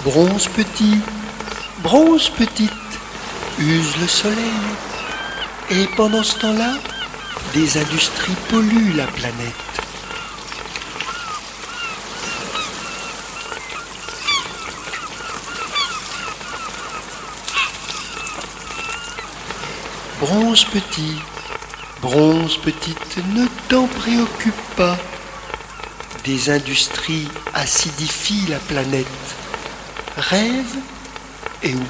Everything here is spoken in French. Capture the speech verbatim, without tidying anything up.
Bronze petit, bronze petite, use le soleil. Et pendant ce temps-là, des industries polluent la planète. Bronze petit, bronze petite, ne t'en préoccupe pas. Des industries acidifient la planète. Rêve et oublie.